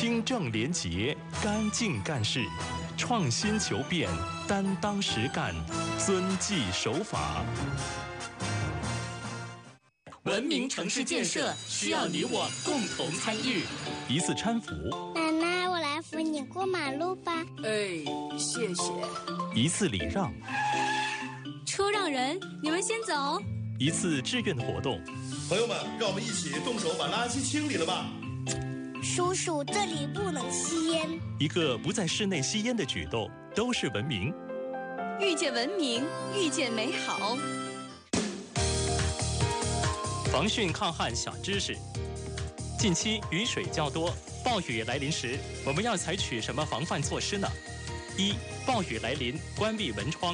清正廉洁，干净干事，创新求变，担当实干，遵纪守法。 文明城市建设需要你我共同参与。 一次搀扶， 奶奶，我来扶你过马路吧。 哎，谢谢。 一次礼让， 车让人，你们先走。 一次志愿活动， 朋友们，让我们一起动手把垃圾清理了吧。 叔叔，这里不能吸烟。 一个不在室内吸烟的举动，都是文明。 遇见文明，遇见美好。 防汛抗旱小知识：近期雨水较多，暴雨来临时，我们要采取什么防范措施呢？一、暴雨来临，关闭门窗。